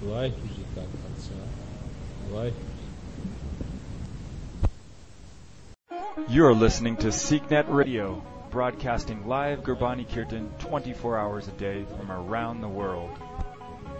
ਵਾਹਿਗੁਰੂ ਜੀ ਕਾ Khalsa Waheguru. You are listening to SeekNet Radio, broadcasting live Gurbani Kirtan 24 hours a day from around the world.